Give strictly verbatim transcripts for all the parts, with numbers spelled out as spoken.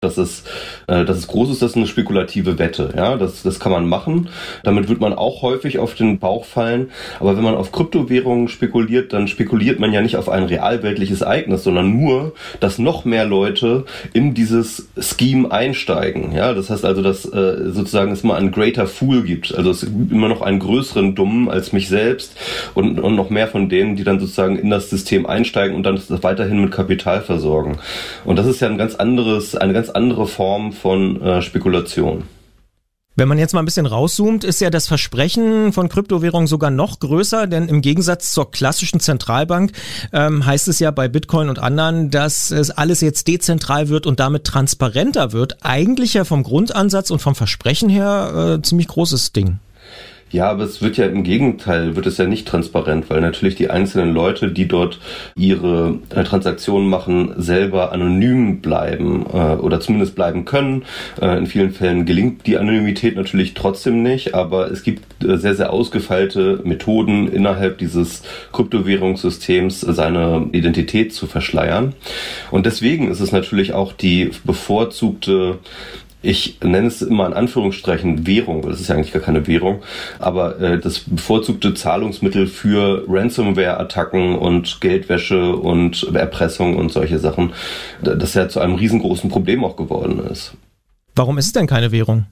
dass es, äh, dass es groß ist, das ist eine spekulative Wette. Ja, das, das kann man machen. Damit wird man auch häufig auf den Bauch fallen. Aber wenn man auf Kryptowährungen spekuliert, dann spekuliert man ja nicht auf ein realweltliches Ereignis, sondern nur, dass noch mehr Leute in dieses Scheme einsteigen. Ja, das heißt also, dass äh, sozusagen es immer einen greater fool gibt. Also es gibt immer noch einen größeren Dummen als mich selbst und, und noch mehr von denen, die dann sozusagen in das System einsteigen und dann das weiterhin mit Kapital versorgen. Und das ist ja ein ganz anderes, eine ganz andere Form von äh, Spekulation. Wenn man jetzt mal ein bisschen rauszoomt, ist ja das Versprechen von Kryptowährungen sogar noch größer, denn im Gegensatz zur klassischen Zentralbank ähm, heißt es ja bei Bitcoin und anderen, dass es alles jetzt dezentral wird und damit transparenter wird. Eigentlich ja vom Grundansatz und vom Versprechen her äh, ziemlich großes Ding. Ja, aber es wird ja im Gegenteil, wird es ja nicht transparent, weil natürlich die einzelnen Leute, die dort ihre äh, Transaktionen machen, selber anonym bleiben äh, oder zumindest bleiben können. Äh, in vielen Fällen gelingt die Anonymität natürlich trotzdem nicht, aber es gibt äh, sehr, sehr ausgefeilte Methoden innerhalb dieses Kryptowährungssystems, seine Identität zu verschleiern. Und deswegen ist es natürlich auch die bevorzugte, ich nenne es immer in Anführungsstrichen Währung, weil das ist ja eigentlich gar keine Währung, aber äh, das bevorzugte Zahlungsmittel für Ransomware-Attacken und Geldwäsche und Erpressung und solche Sachen, das ja zu einem riesengroßen Problem auch geworden ist. Warum ist es denn keine Währung?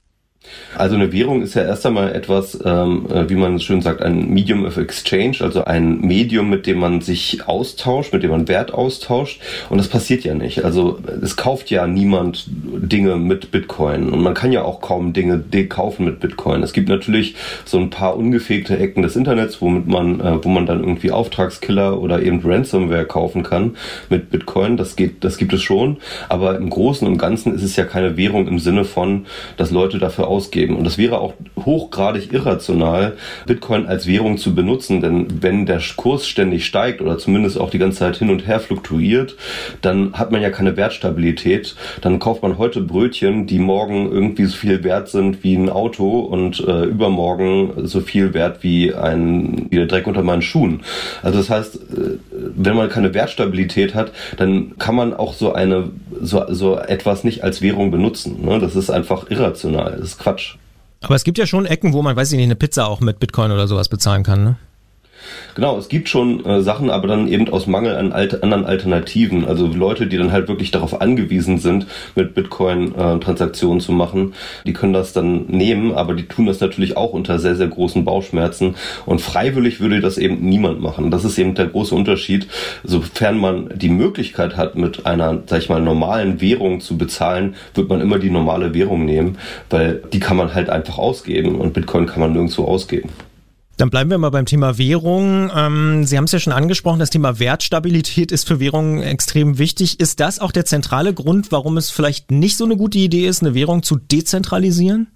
Also eine Währung ist ja erst einmal etwas, ähm, wie man schön sagt, ein Medium of Exchange, also ein Medium, mit dem man sich austauscht, mit dem man Wert austauscht. Und das passiert ja nicht. Also es kauft ja niemand Dinge mit Bitcoin. Und man kann ja auch kaum Dinge kaufen mit Bitcoin. Es gibt natürlich so ein paar ungefegte Ecken des Internets, womit man, äh, wo man dann irgendwie Auftragskiller oder eben Ransomware kaufen kann mit Bitcoin. Das geht, das gibt es schon. Aber im Großen und Ganzen ist es ja keine Währung im Sinne von, dass Leute dafür ausgeben. Und das wäre auch hochgradig irrational, Bitcoin als Währung zu benutzen, denn wenn der Kurs ständig steigt oder zumindest auch die ganze Zeit hin und her fluktuiert, dann hat man ja keine Wertstabilität. Dann kauft man heute Brötchen, die morgen irgendwie so viel wert sind wie ein Auto und äh, übermorgen so viel wert wie ein wie der Dreck unter meinen Schuhen. Also das heißt, wenn man keine Wertstabilität hat, dann kann man auch so eine so, so etwas nicht als Währung benutzen. Ne? Das ist einfach irrational. Das ist Quatsch. Aber es gibt ja schon Ecken, wo man, weiß ich nicht, eine Pizza auch mit Bitcoin oder sowas bezahlen kann, ne? Genau, es gibt schon äh, Sachen, aber dann eben aus Mangel an alt- anderen Alternativen. Also Leute, die dann halt wirklich darauf angewiesen sind, mit Bitcoin äh, Transaktionen zu machen, die können das dann nehmen, aber die tun das natürlich auch unter sehr, sehr großen Bauchschmerzen. Und freiwillig würde das eben niemand machen. Das ist eben der große Unterschied. Sofern man die Möglichkeit hat, mit einer, sag ich mal, normalen Währung zu bezahlen, wird man immer die normale Währung nehmen, weil die kann man halt einfach ausgeben und Bitcoin kann man nirgendwo ausgeben. Dann bleiben wir mal beim Thema Währung. Ähm, Sie haben es ja schon angesprochen, das Thema Wertstabilität ist für Währungen extrem wichtig. Ist das auch der zentrale Grund, warum es vielleicht nicht so eine gute Idee ist, eine Währung zu dezentralisieren?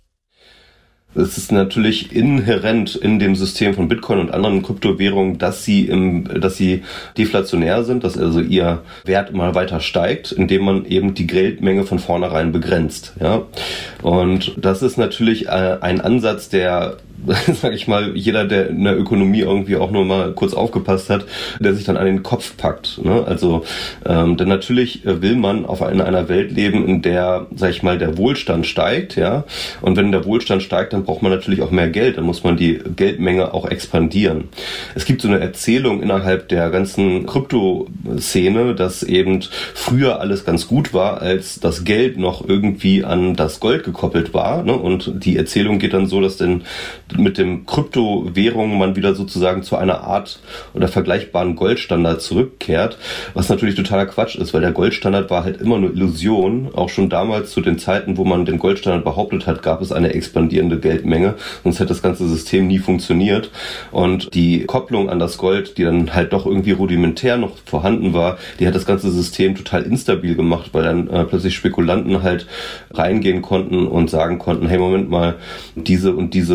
Es ist natürlich inhärent in dem System von Bitcoin und anderen Kryptowährungen, dass sie im, dass sie deflationär sind, dass also ihr Wert immer weiter steigt, indem man eben die Geldmenge von vornherein begrenzt. Ja, und das ist natürlich äh, ein Ansatz, der, sag ich mal, jeder, der in der Ökonomie irgendwie auch nur mal kurz aufgepasst hat, der sich dann an den Kopf packt. Ne? Also, ähm, denn natürlich will man auf in einer Welt leben, in der, sag ich mal, der Wohlstand steigt, ja. Und wenn der Wohlstand steigt, dann braucht man natürlich auch mehr Geld. Dann muss man die Geldmenge auch expandieren. Es gibt so eine Erzählung innerhalb der ganzen Kryptoszene, dass eben früher alles ganz gut war, als das Geld noch irgendwie an das Gold gekoppelt war. Ne? Und die Erzählung geht dann so, dass denn mit dem Kryptowährung man wieder sozusagen zu einer Art oder vergleichbaren Goldstandard zurückkehrt, was natürlich totaler Quatsch ist, weil der Goldstandard war halt immer nur Illusion. Auch schon damals zu den Zeiten, wo man den Goldstandard behauptet hat, gab es eine expandierende Geldmenge, sonst hätte das ganze System nie funktioniert. Und die Kopplung an das Gold, die dann halt doch irgendwie rudimentär noch vorhanden war, die hat das ganze System total instabil gemacht, weil dann äh, plötzlich Spekulanten halt reingehen konnten und sagen konnten, hey, Moment mal, diese und diese Währung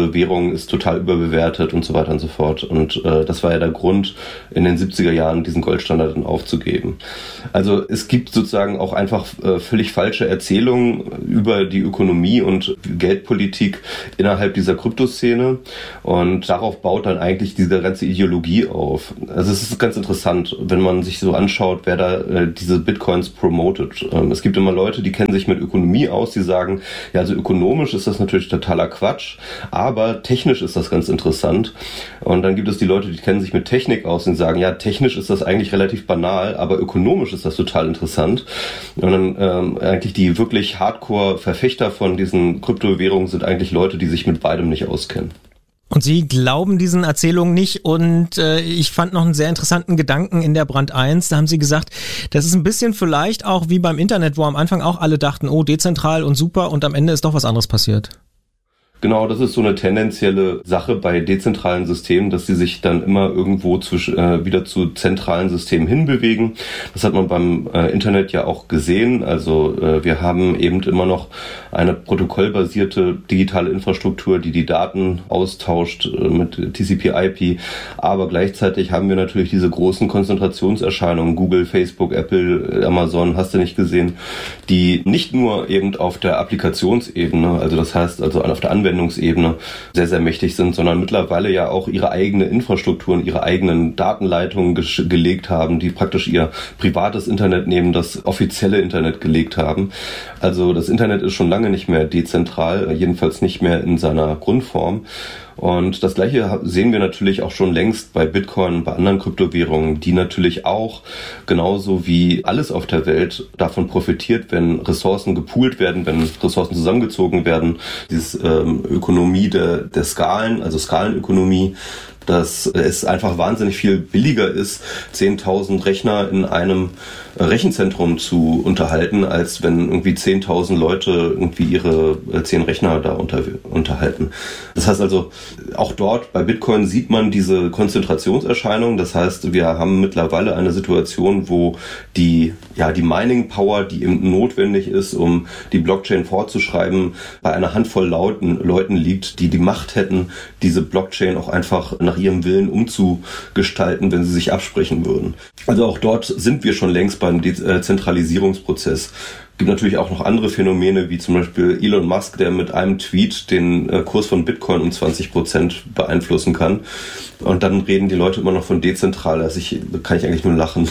Bitcoin ist total überbewertet und so weiter und so fort. Und äh, das war ja der Grund, in den siebziger Jahren diesen Goldstandard dann aufzugeben. Also es gibt sozusagen auch einfach äh, völlig falsche Erzählungen über die Ökonomie und Geldpolitik innerhalb dieser Kryptoszene. Und darauf baut dann eigentlich diese ganze Ideologie auf. Also es ist ganz interessant, wenn man sich so anschaut, wer da äh, diese Bitcoins promotet. Ähm, es gibt immer Leute, die kennen sich mit Ökonomie aus, die sagen, ja, also ökonomisch ist das natürlich totaler Quatsch, aber technisch ist das ganz interessant. Und dann gibt es die Leute, die kennen sich mit Technik aus und sagen, ja, technisch ist das eigentlich relativ banal, aber ökonomisch ist das total interessant. Und dann ähm, eigentlich die wirklich Hardcore-Verfechter von diesen Kryptowährungen sind eigentlich Leute, die sich mit beidem nicht auskennen. Und Sie glauben diesen Erzählungen nicht und äh, ich fand noch einen sehr interessanten Gedanken in der Brand eins, da haben Sie gesagt, das ist ein bisschen vielleicht auch wie beim Internet, wo am Anfang auch alle dachten, oh, dezentral und super und am Ende ist doch was anderes passiert. Genau, das ist so eine tendenzielle Sache bei dezentralen Systemen, dass sie sich dann immer irgendwo zwischen, äh, wieder zu zentralen Systemen hinbewegen. Das hat man beim äh, Internet ja auch gesehen. Also äh, wir haben eben immer noch eine protokollbasierte digitale Infrastruktur, die die Daten austauscht äh, mit T C P I P. Aber gleichzeitig haben wir natürlich diese großen Konzentrationserscheinungen, Google, Facebook, Apple, Amazon, hast du nicht gesehen, die nicht nur eben auf der Applikationsebene, also das heißt also auf der Anwendungsebene, Anwendungsebene sehr, sehr mächtig sind, sondern mittlerweile ja auch ihre eigene Infrastrukturen, ihre eigenen Datenleitungen ge- gelegt haben, die praktisch ihr privates Internet neben das offizielle Internet gelegt haben. Also das Internet ist schon lange nicht mehr dezentral, jedenfalls nicht mehr in seiner Grundform. Und das Gleiche sehen wir natürlich auch schon längst bei Bitcoin und bei anderen Kryptowährungen, die natürlich auch genauso wie alles auf der Welt davon profitiert, wenn Ressourcen gepoolt werden, wenn Ressourcen zusammengezogen werden. Diese ähm, Ökonomie der, der Skalen, also Skalenökonomie, dass es einfach wahnsinnig viel billiger ist, zehntausend Rechner in einem Rechenzentrum zu unterhalten, als wenn irgendwie zehntausend Leute irgendwie ihre zehn Rechner da unter, unterhalten. Das heißt also, auch dort bei Bitcoin sieht man diese Konzentrationserscheinung. Das heißt, wir haben mittlerweile eine Situation, wo die, ja, die Mining Power, die eben notwendig ist, um die Blockchain fortzuschreiben, bei einer Handvoll Leuten, Leuten liegt, die die Macht hätten, diese Blockchain auch einfach nach ihrem Willen umzugestalten, wenn sie sich absprechen würden. Also auch dort sind wir schon längst beim Dezentralisierungsprozess. Es gibt natürlich auch noch andere Phänomene, wie zum Beispiel Elon Musk, der mit einem Tweet den Kurs von Bitcoin um zwanzig Prozent beeinflussen kann. Und dann reden die Leute immer noch von dezentral. Also ich, da kann ich eigentlich nur lachen.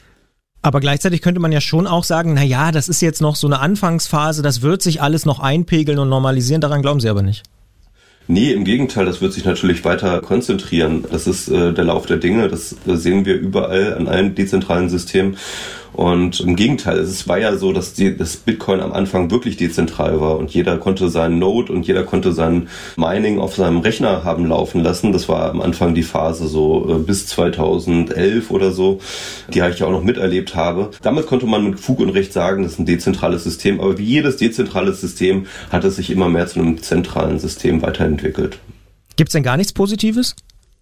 Aber gleichzeitig könnte man ja schon auch sagen, na ja, das ist jetzt noch so eine Anfangsphase, das wird sich alles noch einpegeln und normalisieren. Daran glauben Sie aber nicht. Nee, im Gegenteil, das wird sich natürlich weiter konzentrieren. Das ist äh, der Lauf der Dinge, das, das sehen wir überall an allen dezentralen Systemen. Und im Gegenteil, es war ja so, dass die, das Bitcoin am Anfang wirklich dezentral war und jeder konnte seinen Node und jeder konnte sein Mining auf seinem Rechner haben laufen lassen. Das war am Anfang die Phase so äh, bis zweitausendelf oder so, die ich auch noch miterlebt habe. Damals konnte man mit Fug und Recht sagen, das ist ein dezentrales System, aber wie jedes dezentrale System hat es sich immer mehr zu einem zentralen System weiterentwickelt. Gibt's denn gar nichts Positives?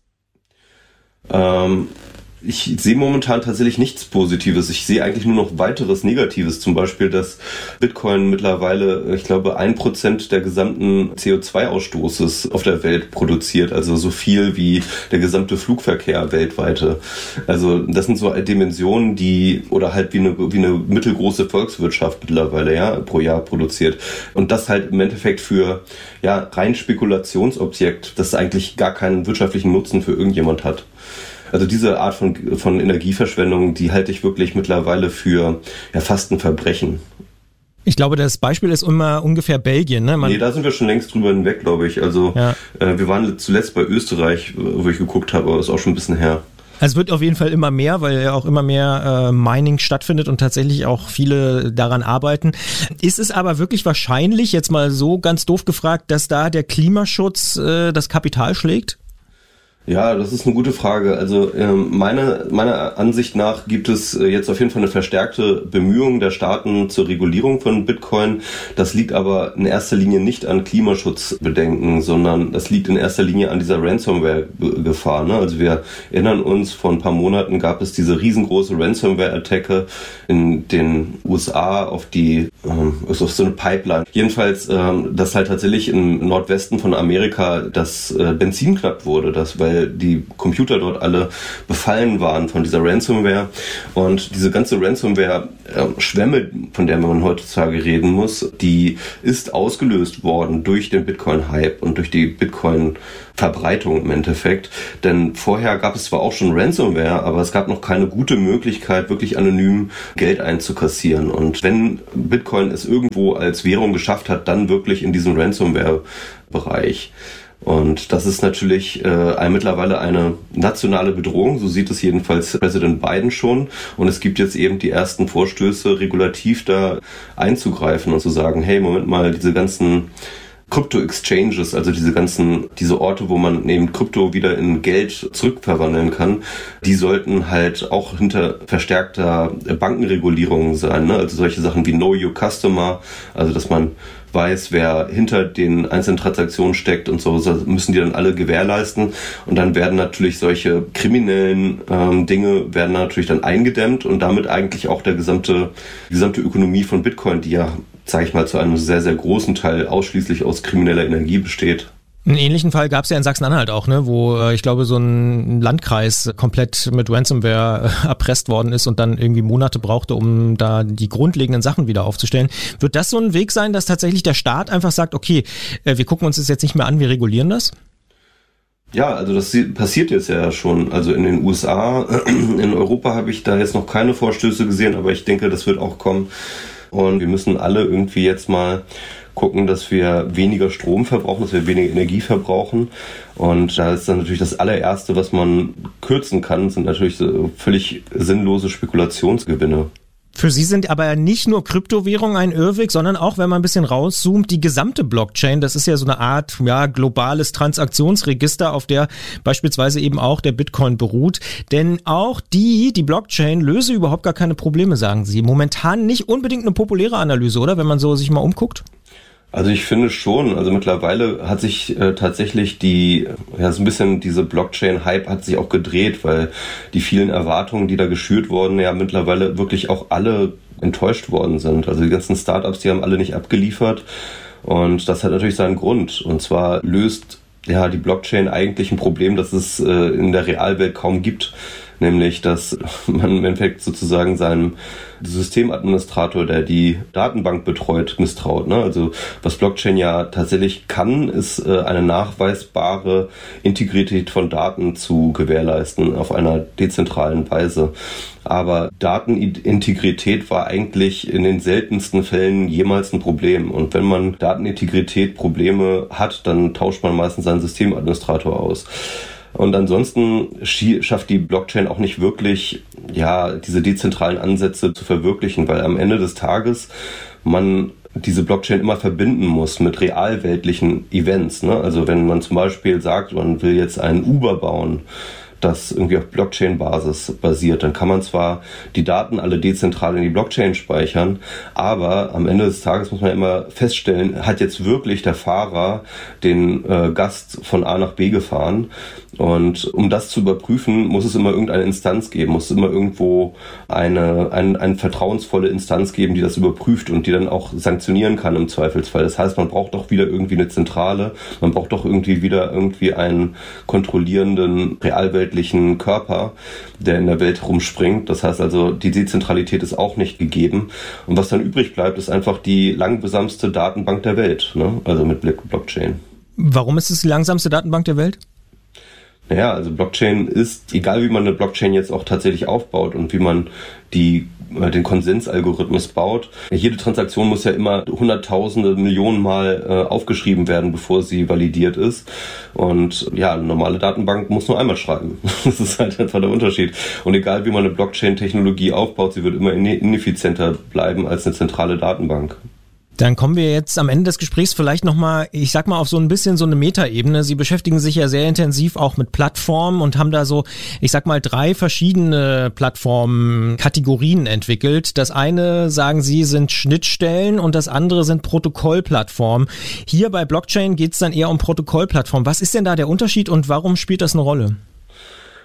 Ähm... Ich sehe momentan tatsächlich nichts Positives. Ich sehe eigentlich nur noch weiteres Negatives. Zum Beispiel, dass Bitcoin mittlerweile, ich glaube, ein Prozent der gesamten C O zwei Ausstoßes auf der Welt produziert. Also so viel wie der gesamte Flugverkehr weltweite. Also das sind so Dimensionen, die, oder halt wie eine, wie eine mittelgroße Volkswirtschaft mittlerweile, ja, pro Jahr produziert. Und das halt im Endeffekt für, ja, rein Spekulationsobjekt, das eigentlich gar keinen wirtschaftlichen Nutzen für irgendjemand hat. Also diese Art von, von Energieverschwendung, die halte ich wirklich mittlerweile für ja, fast ein Verbrechen. Ich glaube, das Beispiel ist immer ungefähr Belgien, ne? Man nee, da sind wir schon längst drüber hinweg, glaube ich. Also ja. äh, wir waren zuletzt bei Österreich, wo ich geguckt habe, aber ist auch schon ein bisschen her. Also es wird auf jeden Fall immer mehr, weil ja auch immer mehr äh, Mining stattfindet und tatsächlich auch viele daran arbeiten. Ist es aber wirklich wahrscheinlich, jetzt mal so ganz doof gefragt, dass da der Klimaschutz äh, das Kapital schlägt? Ja, das ist eine gute Frage. Also ähm, meine, meiner Ansicht nach gibt es äh, jetzt auf jeden Fall eine verstärkte Bemühung der Staaten zur Regulierung von Bitcoin. Das liegt aber in erster Linie nicht an Klimaschutzbedenken, sondern das liegt in erster Linie an dieser Ransomware-Gefahr. Ne? Also wir erinnern uns, vor ein paar Monaten gab es diese riesengroße Ransomware-Attacke in den U S A auf die ist auf so eine Pipeline. Jedenfalls, ähm, dass halt tatsächlich im Nordwesten von Amerika das äh, Benzin knapp wurde, dass, weil die Computer dort alle befallen waren von dieser Ransomware. Und diese ganze Ransomware-Schwemme, äh, von der man heutzutage reden muss, die ist ausgelöst worden durch den Bitcoin-Hype und durch die Bitcoin-Verbreitung im Endeffekt. Denn vorher gab es zwar auch schon Ransomware, aber es gab noch keine gute Möglichkeit, wirklich anonym Geld einzukassieren. Und wenn Bitcoin es irgendwo als Währung geschafft hat, dann wirklich in diesem Ransomware-Bereich. Und das ist natürlich äh, mittlerweile eine nationale Bedrohung, so sieht es jedenfalls Präsident Biden schon. Und es gibt jetzt eben die ersten Vorstöße, regulativ da einzugreifen und zu sagen, hey, Moment mal, diese ganzen Krypto-Exchanges, also diese ganzen, diese Orte, wo man neben Krypto wieder in Geld zurückverwandeln kann, die sollten halt auch hinter verstärkter Bankenregulierung sein, ne? Also solche Sachen wie Know Your Customer, also dass man weiß, wer hinter den einzelnen Transaktionen steckt und so, müssen die dann alle gewährleisten. Und dann werden natürlich solche kriminellen ähm, Dinge werden natürlich dann eingedämmt und damit eigentlich auch der gesamte, die gesamte Ökonomie von Bitcoin, die ja, sage ich mal, zu einem sehr, sehr großen Teil ausschließlich aus krimineller Energie besteht. Einen ähnlichen Fall gab es ja in Sachsen-Anhalt auch, ne, wo äh, ich glaube so ein Landkreis komplett mit Ransomware äh, erpresst worden ist und dann irgendwie Monate brauchte, um da die grundlegenden Sachen wieder aufzustellen. Wird das so ein Weg sein, dass tatsächlich der Staat einfach sagt, okay, äh, wir gucken uns das jetzt nicht mehr an, wir regulieren das? Ja, also das passiert jetzt ja schon. Also in den U S A, in Europa habe ich da jetzt noch keine Vorstöße gesehen, aber ich denke, das wird auch kommen. Und wir müssen alle irgendwie jetzt mal gucken, dass wir weniger Strom verbrauchen, dass wir weniger Energie verbrauchen. Und da ist dann natürlich das allererste, was man kürzen kann, sind natürlich so völlig sinnlose Spekulationsgewinne. Für Sie sind aber nicht nur Kryptowährungen ein Irrweg, sondern auch, wenn man ein bisschen rauszoomt, die gesamte Blockchain. Das ist ja so eine Art, ja, globales Transaktionsregister, auf der beispielsweise eben auch der Bitcoin beruht. Denn auch die, die Blockchain, löse überhaupt gar keine Probleme, sagen Sie. Momentan nicht unbedingt eine populäre Analyse, oder? Wenn man so sich mal umguckt. Also ich finde schon, also mittlerweile hat sich äh, tatsächlich die, ja so ein bisschen diese Blockchain-Hype hat sich auch gedreht, weil die vielen Erwartungen, die da geschürt wurden, ja mittlerweile wirklich auch alle enttäuscht worden sind. Also die ganzen Startups, die haben alle nicht abgeliefert und das hat natürlich seinen Grund. Und zwar löst ja die Blockchain eigentlich ein Problem, das es äh, in der Realwelt kaum gibt. Nämlich, dass man im Endeffekt sozusagen seinem Systemadministrator, der die Datenbank betreut, misstraut. Ne? Also was Blockchain ja tatsächlich kann, ist äh, eine nachweisbare Integrität von Daten zu gewährleisten auf einer dezentralen Weise. Aber Datenintegrität war eigentlich in den seltensten Fällen jemals ein Problem. Und wenn man Datenintegrität Probleme hat, dann tauscht man meistens seinen Systemadministrator aus. Und ansonsten schafft die Blockchain auch nicht wirklich, ja, diese dezentralen Ansätze zu verwirklichen, weil am Ende des Tages man diese Blockchain immer verbinden muss mit realweltlichen Events, ne? Also wenn man zum Beispiel sagt, man will jetzt einen Uber bauen, das irgendwie auf Blockchain-Basis basiert, dann kann man zwar die Daten alle dezentral in die Blockchain speichern, aber am Ende des Tages muss man immer feststellen, hat jetzt wirklich der Fahrer den äh, Gast von A nach B gefahren? Und um das zu überprüfen, muss es immer irgendeine Instanz geben, muss es immer irgendwo eine, eine, eine vertrauensvolle Instanz geben, die das überprüft und die dann auch sanktionieren kann im Zweifelsfall. Das heißt, man braucht doch wieder irgendwie eine Zentrale, man braucht doch irgendwie wieder irgendwie einen kontrollierenden, realweltlichen Körper, der in der Welt rumspringt. Das heißt also, die Dezentralität ist auch nicht gegeben. Und was dann übrig bleibt, ist einfach die langsamste Datenbank der Welt, ne? Also mit Blockchain. Warum ist es die langsamste Datenbank der Welt? Naja, also Blockchain ist, egal wie man eine Blockchain jetzt auch tatsächlich aufbaut und wie man die, den Konsensalgorithmus baut, jede Transaktion muss ja immer hunderttausende, Millionen Mal äh, aufgeschrieben werden, bevor sie validiert ist. Und ja, eine normale Datenbank muss nur einmal schreiben. Das ist halt einfach der Unterschied. Und egal wie man eine Blockchain-Technologie aufbaut, sie wird immer ineffizienter bleiben als eine zentrale Datenbank. Dann kommen wir jetzt am Ende des Gesprächs vielleicht nochmal, ich sag mal, auf so ein bisschen so eine Metaebene. Sie beschäftigen sich ja sehr intensiv auch mit Plattformen und haben da so, ich sag mal, drei verschiedene Plattformkategorien entwickelt. Das eine, sagen Sie, sind Schnittstellen und das andere sind Protokollplattformen. Hier bei Blockchain geht es dann eher um Protokollplattformen. Was ist denn da der Unterschied und warum spielt das eine Rolle?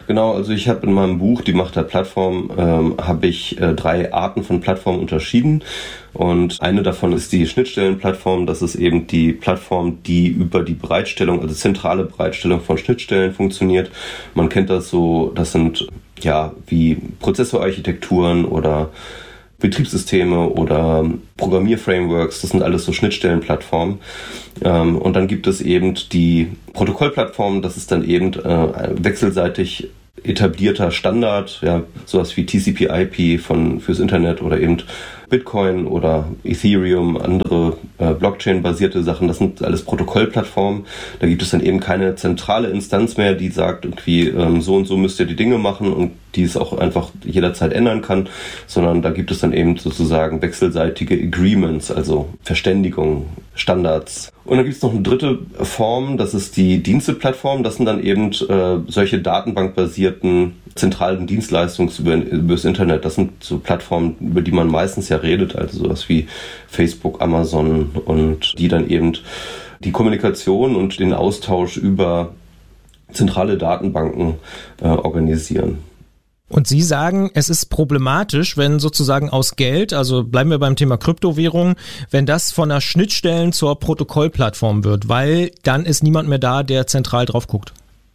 Genau, also ich habe in meinem Buch Die Macht der Plattform ähm, habe ich äh, drei Arten von Plattformen unterschieden und eine davon ist die Schnittstellenplattform. Das ist eben die Plattform, die über die Bereitstellung, also zentrale Bereitstellung von Schnittstellen funktioniert. Man kennt das so, das sind ja wie Prozessorarchitekturen oder Betriebssysteme oder Programmierframeworks, das sind alles so Schnittstellenplattformen. Ähm, und dann gibt es eben die Protokollplattform, das ist dann eben äh, wechselseitig etablierter Standard, ja, sowas wie T C P I P von fürs Internet oder eben Bitcoin oder Ethereum, andere äh, Blockchain-basierte Sachen, das sind alles Protokollplattformen. Da gibt es dann eben keine zentrale Instanz mehr, die sagt irgendwie ähm, so und so müsst ihr die Dinge machen und die es auch einfach jederzeit ändern kann, sondern da gibt es dann eben sozusagen wechselseitige Agreements, also Verständigungen, Standards. Und dann gibt es noch eine dritte Form, das ist die Diensteplattform. Das sind dann eben äh, solche datenbankbasierten zentralen Dienstleistungen über, über das Internet. Das sind so Plattformen, über die man meistens ja redet, also sowas wie Facebook, Amazon und die dann eben die Kommunikation und den Austausch über zentrale Datenbanken äh, organisieren. Und Sie sagen, es ist problematisch, wenn sozusagen aus Geld, also bleiben wir beim Thema Kryptowährung, wenn das von der Schnittstellen zur Protokollplattform wird, weil dann ist niemand mehr da, der zentral drauf guckt.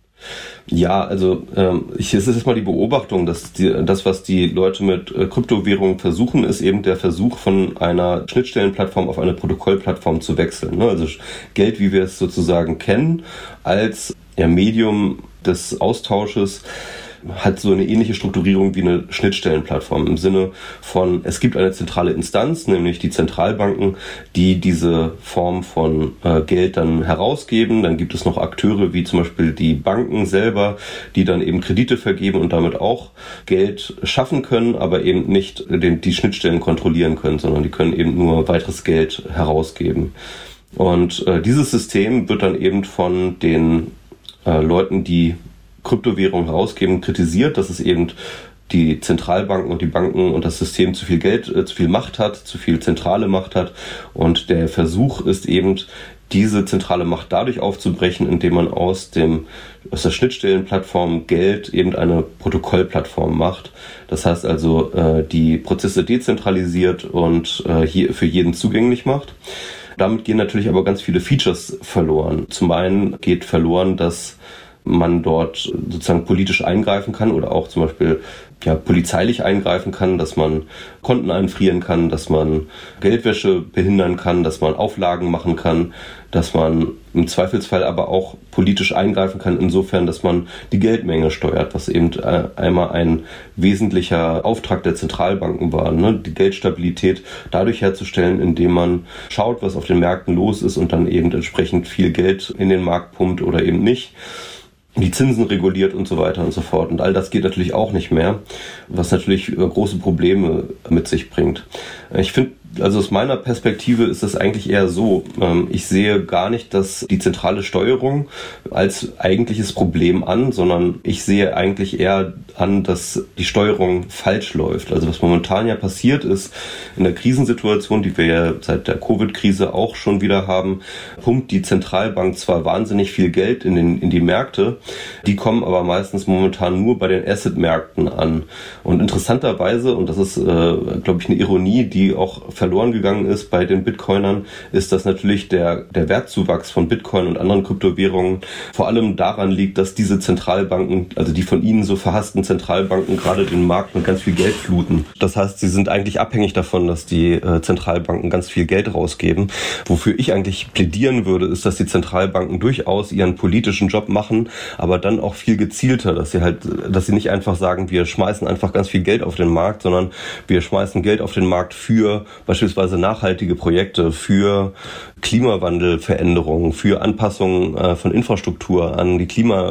Ja, also ähm, ich, es ist jetzt mal die Beobachtung, dass die, das, was die Leute mit äh, Kryptowährungen versuchen, ist eben der Versuch von einer Schnittstellenplattform auf eine Protokollplattform zu wechseln. Ne? Also Geld, wie wir es sozusagen kennen, als ja, Medium des Austausches, hat so eine ähnliche Strukturierung wie eine Schnittstellenplattform im Sinne von, es gibt eine zentrale Instanz, nämlich die Zentralbanken, die diese Form von äh, Geld dann herausgeben. Dann gibt es noch Akteure wie zum Beispiel die Banken selber, die dann eben Kredite vergeben und damit auch Geld schaffen können, aber eben nicht den, die Schnittstellen kontrollieren können, sondern die können eben nur weiteres Geld herausgeben. Und äh, dieses System wird dann eben von den äh, Leuten, die Kryptowährungen herausgeben, kritisiert, dass es eben die Zentralbanken und die Banken und das System zu viel Geld, äh, zu viel Macht hat, zu viel zentrale Macht hat. Und der Versuch ist eben, diese zentrale Macht dadurch aufzubrechen, indem man aus dem aus der Schnittstellenplattform Geld eben eine Protokollplattform macht. Das heißt also, äh, die Prozesse dezentralisiert und äh, hier für jeden zugänglich macht. Damit gehen natürlich aber ganz viele Features verloren. Zum einen geht verloren, dass man dort sozusagen politisch eingreifen kann oder auch zum Beispiel ja, polizeilich eingreifen kann, dass man Konten einfrieren kann, dass man Geldwäsche behindern kann, dass man Auflagen machen kann, dass man im Zweifelsfall aber auch politisch eingreifen kann, insofern, dass man die Geldmenge steuert, was eben einmal ein wesentlicher Auftrag der Zentralbanken war, ne? Die Geldstabilität dadurch herzustellen, indem man schaut, was auf den Märkten los ist und dann eben entsprechend viel Geld in den Markt pumpt oder eben nicht. Die Zinsen reguliert und so weiter und so fort. Und all das geht natürlich auch nicht mehr, was natürlich große Probleme mit sich bringt. Ich finde, also aus meiner Perspektive ist das eigentlich eher so. Ich sehe gar nicht, dass die zentrale Steuerung als eigentliches Problem an, sondern ich sehe eigentlich eher an, dass die Steuerung falsch läuft. Also was momentan ja passiert ist, in der Krisensituation, die wir ja seit der Covid-Krise auch schon wieder haben, pumpt die Zentralbank zwar wahnsinnig viel Geld in, den, in die Märkte, die kommen aber meistens momentan nur bei den Asset-Märkten an. Und interessanterweise, und das ist, äh, glaube ich, eine Ironie, die auch verloren gegangen ist bei den Bitcoinern, ist, dass natürlich der, der Wertzuwachs von Bitcoin und anderen Kryptowährungen vor allem daran liegt, dass diese Zentralbanken, also die von ihnen so verhassten Zentralbanken, gerade den Markt mit ganz viel Geld fluten. Das heißt, sie sind eigentlich abhängig davon, dass die äh, Zentralbanken ganz viel Geld rausgeben. Wofür ich eigentlich plädieren würde, ist, dass die Zentralbanken durchaus ihren politischen Job machen, aber dann auch viel gezielter, dass sie halt, dass sie nicht einfach sagen, wir schmeißen einfach ganz viel Geld auf den Markt, sondern wir schmeißen Geld auf den Markt für beispielsweise nachhaltige Projekte, für Klimawandelveränderungen, für Anpassungen äh, von Infrastruktur an die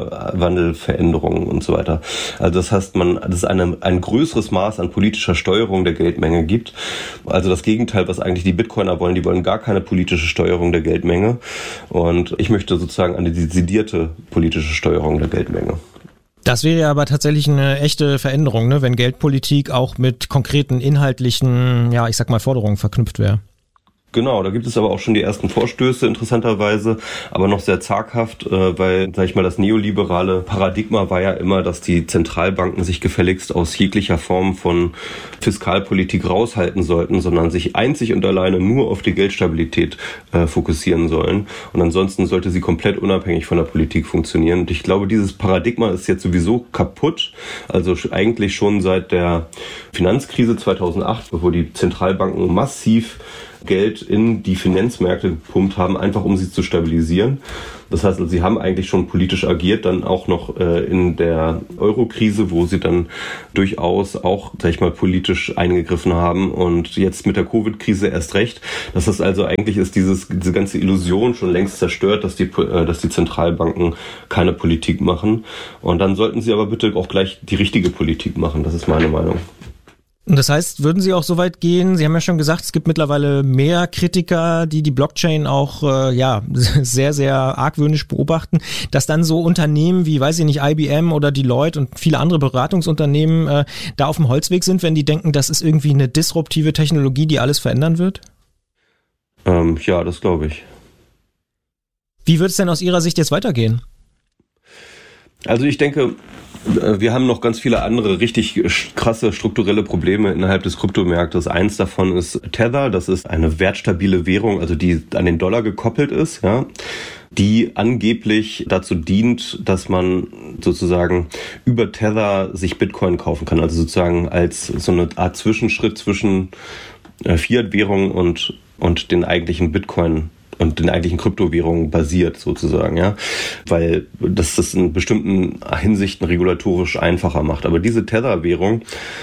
Klimawandelveränderungen und so weiter. Also das heißt, man, dass es eine, ein größeres Maß an politischer Steuerung der Geldmenge gibt. Also das Gegenteil, was eigentlich die Bitcoiner wollen, die wollen gar keine politische Steuerung der Geldmenge. Und ich möchte sozusagen eine dezidierte politische Steuerung der Geldmenge. Das wäre ja aber tatsächlich eine echte Veränderung, ne, wenn Geldpolitik auch mit konkreten inhaltlichen, ja, ich sag mal, Forderungen verknüpft wäre. Genau, da gibt es aber auch schon die ersten Vorstöße, interessanterweise, aber noch sehr zaghaft, äh, weil, sag ich mal, das neoliberale Paradigma war ja immer, dass die Zentralbanken sich gefälligst aus jeglicher Form von Fiskalpolitik raushalten sollten, sondern sich einzig und alleine nur auf die Geldstabilität äh, fokussieren sollen. Und ansonsten sollte sie komplett unabhängig von der Politik funktionieren. Und ich glaube, dieses Paradigma ist jetzt sowieso kaputt. Also eigentlich schon seit der Finanzkrise zweitausendacht, wo die Zentralbanken massiv Geld in die Finanzmärkte gepumpt haben, einfach um sie zu stabilisieren. Das heißt, also, sie haben eigentlich schon politisch agiert, dann auch noch äh, in der Euro-Krise, wo sie dann durchaus auch, sag ich mal, politisch eingegriffen haben und jetzt mit der Covid-Krise erst recht. Das heißt also, eigentlich ist dieses, diese ganze Illusion schon längst zerstört, dass die, äh, dass die Zentralbanken keine Politik machen. Und dann sollten sie aber bitte auch gleich die richtige Politik machen. Das ist meine Meinung. Und das heißt, würden Sie auch so weit gehen, Sie haben ja schon gesagt, es gibt mittlerweile mehr Kritiker, die die Blockchain auch äh, ja sehr, sehr argwöhnisch beobachten, dass dann so Unternehmen wie, weiß ich nicht, I B M oder Deloitte und viele andere Beratungsunternehmen äh, da auf dem Holzweg sind, wenn die denken, das ist irgendwie eine disruptive Technologie, die alles verändern wird? Ähm, ja, das glaube ich. Wie wird es denn aus Ihrer Sicht jetzt weitergehen? Also ich denke, wir haben noch ganz viele andere richtig krasse strukturelle Probleme innerhalb des Kryptomarktes. Eins davon ist Tether, das ist eine wertstabile Währung, also die an den Dollar gekoppelt ist, ja, die angeblich dazu dient, dass man sozusagen über Tether sich Bitcoin kaufen kann, also sozusagen als so eine Art Zwischenschritt zwischen Fiat-Währung und, und den eigentlichen Bitcoin und den eigentlichen Kryptowährungen basiert sozusagen, ja, weil das das in bestimmten Hinsichten regulatorisch einfacher macht. Aber diese Tether-Währung,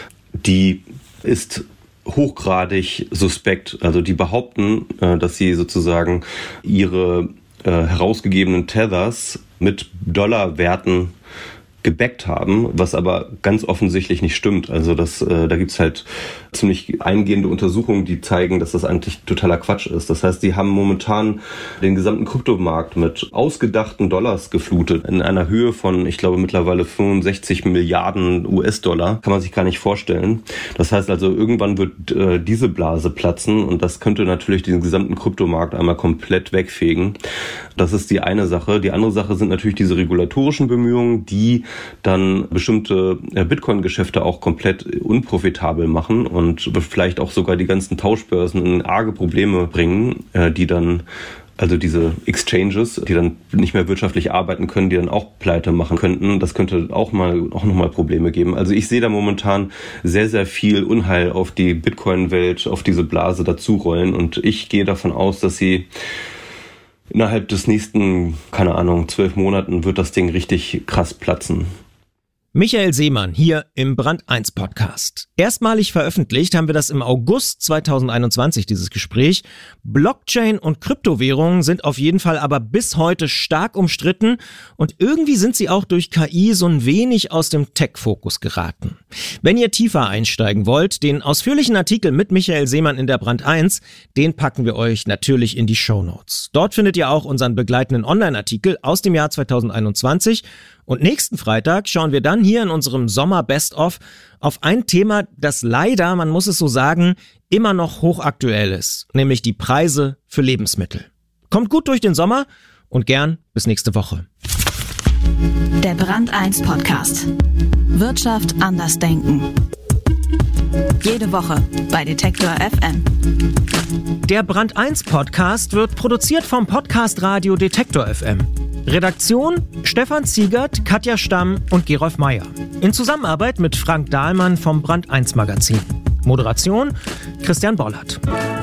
die ist hochgradig suspekt. Also die behaupten, dass sie sozusagen ihre herausgegebenen Tethers mit Dollarwerten gebackt haben, was aber ganz offensichtlich nicht stimmt. Also das, äh, da gibt's halt ziemlich eingehende Untersuchungen, die zeigen, dass das eigentlich totaler Quatsch ist. Das heißt, die haben momentan den gesamten Kryptomarkt mit ausgedachten Dollars geflutet in einer Höhe von, ich glaube, mittlerweile fünfundsechzig Milliarden U S-Dollar. Kann man sich gar nicht vorstellen. Das heißt also, irgendwann wird äh, diese Blase platzen und das könnte natürlich den gesamten Kryptomarkt einmal komplett wegfegen. Das ist die eine Sache. Die andere Sache sind natürlich diese regulatorischen Bemühungen, die dann bestimmte Bitcoin-Geschäfte auch komplett unprofitabel machen und vielleicht auch sogar die ganzen Tauschbörsen in arge Probleme bringen, die dann, also diese Exchanges, die dann nicht mehr wirtschaftlich arbeiten können, die dann auch pleite machen könnten. Das könnte auch mal auch nochmal Probleme geben. Also ich sehe da momentan sehr, sehr viel Unheil auf die Bitcoin-Welt, auf diese Blase dazurollen und ich gehe davon aus, dass sie innerhalb des nächsten, keine Ahnung, zwölf Monaten wird das Ding richtig krass platzen. Michael Seemann hier im Brand eins Podcast. Erstmalig veröffentlicht haben wir das im August zweitausendeinundzwanzig, dieses Gespräch. Blockchain und Kryptowährungen sind auf jeden Fall aber bis heute stark umstritten und irgendwie sind sie auch durch K I so ein wenig aus dem Tech-Fokus geraten. Wenn ihr tiefer einsteigen wollt, den ausführlichen Artikel mit Michael Seemann in der Brand eins, den packen wir euch natürlich in die Shownotes. Dort findet ihr auch unseren begleitenden Online-Artikel aus dem Jahr zweitausendeinundzwanzig. Und nächsten Freitag schauen wir dann hier in unserem Sommer Best-of auf ein Thema, das leider, man muss es so sagen, immer noch hochaktuell ist, nämlich die Preise für Lebensmittel. Kommt gut durch den Sommer und gern bis nächste Woche. Der Brand eins Podcast. Wirtschaft anders denken. Jede Woche bei Detektor F M. Der Brand eins Podcast wird produziert vom Podcast Radio Detektor F M. Redaktion Stefan Ziegert, Katja Stamm und Gerolf Meyer. In Zusammenarbeit mit Frank Dahlmann vom Brand eins Magazin. Moderation Christian Bollert.